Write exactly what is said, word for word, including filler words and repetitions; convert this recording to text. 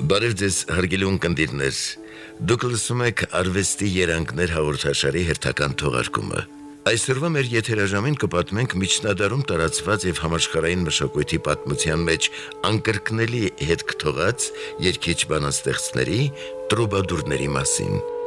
Բարև ձեզ հարգելի ունկնդիրներ, դուք լսում եք Արվեստի երանգներ հաղորդաշարի հերթական թողարկումը։ Այսօրվա մեր եթերաժամին կպատմենք միջնադարում տարածված եւ համաշխարհային մշակույթի պատմության մեջ անկրկնելի հետք թողած երգիչ բանաստեղծների տրուբադուրների մասին։